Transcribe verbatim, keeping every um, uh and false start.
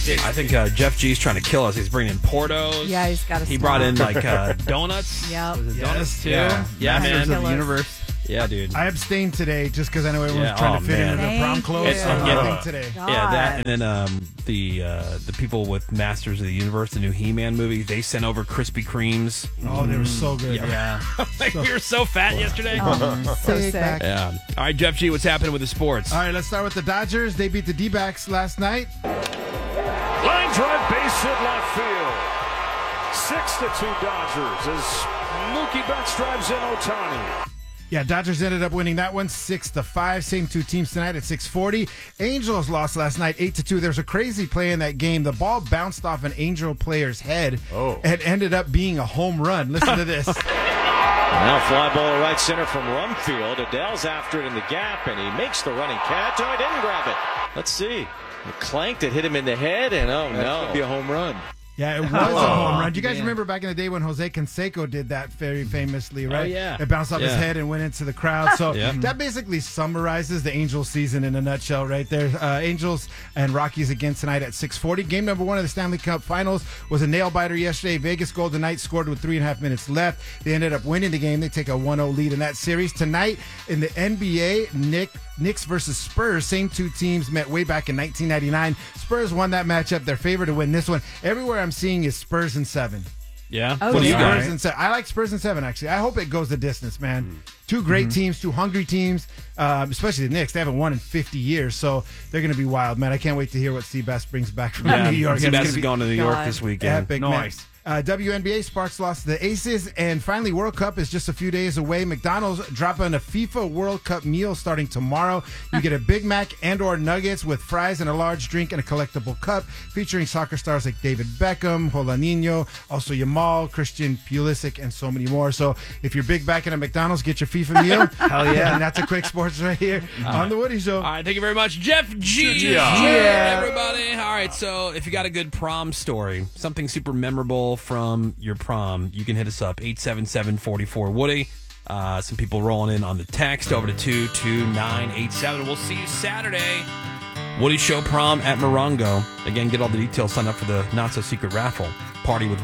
I think uh, Jeff G's trying to kill us. He's bringing in Portos. Yeah, he's got a He smile. brought in like uh, donuts. Yep. Was it Yes. donuts too? Yeah. Yeah, Masters man. of the universe. Yeah, dude. I abstained today just because I know everyone's Yeah, trying oh, to fit man. into their prom Thank clothes. you. So I'm Yeah. nothing today. God. Yeah, that and then um, the uh, the people with Masters of the Universe, the new He-Man movie, they sent over Krispy Kremes. Oh, they were so good. Yeah. like we were so fat yesterday. Oh, so Take sick. back. Yeah. All right, Jeff G, what's happening with the sports? All right, let's start with the Dodgers. They beat the D-backs last night. Line drive, base hit left field. Six to two Dodgers as Mookie Betts drives in Ohtani. Yeah, Dodgers ended up winning that one six to five. Same two teams tonight at six forty. Angels lost last night eight to two. There's a crazy play in that game. The ball bounced off an Angel player's head Oh. and ended up being a home run. Listen to this. Now fly ball right center from Rumfield. Adele's after it in the gap, and he makes the running catch. Oh, he didn't grab it. Let's see. It clanked it, hit him in the head, and oh no. Could be a home run. Yeah, it was a home run. Do you guys remember back in the day when Jose Canseco did that very famously, right? Oh, yeah. It bounced off his Yeah. head and went into the crowd. So Yeah. that basically summarizes the Angels season in a nutshell right there. Uh, Angels and Rockies again tonight at six forty. Game number one of the Stanley Cup Finals was a nail-biter yesterday. Vegas Golden Knights scored with three and a half minutes left. They ended up winning the game. They take a one oh lead in that series. Tonight in the N B A, Nick Knicks versus Spurs. Same two teams met way back in nineteen ninety-nine. Spurs won that matchup. They're favored to win this one. Everywhere I'm seeing is Spurs and seven. Yeah. Oh, what do you yeah. got? Spurs and seven. I like Spurs and seven, actually. I hope it goes the distance, man. Two great teams, two hungry teams, um, especially the Knicks. They haven't won in fifty years, so they're going to be wild, man. I can't wait to hear what Seabass brings back from Yeah. New York. It's Seabass gonna is be going to New York God. this weekend. epic, man. Nice. Uh, W N B A Sparks lost to the Aces, and finally World Cup is just a few days away. McDonald's dropping a FIFA World Cup meal starting tomorrow. You get a Big Mac and or nuggets with fries and a large drink and a collectible cup featuring soccer stars like David Beckham, Jolanino, also Yamal, Christian Pulisic, and so many more. So if you're big back in a McDonald's, get your FIFA meal. Hell yeah. And that's a quick sports right here on The Woody Show. All right, thank you very much, Jeff G. Yeah. Everybody. All right, so if you got a good prom story, something super memorable from your prom, you can hit us up, eight seven seven, four four, Woody. Uh, some people rolling in on the text over to two two nine eight seven. We'll see you Saturday. Woody Show prom at Morongo. Again, get all the details, sign up for the not-so-secret raffle. Party with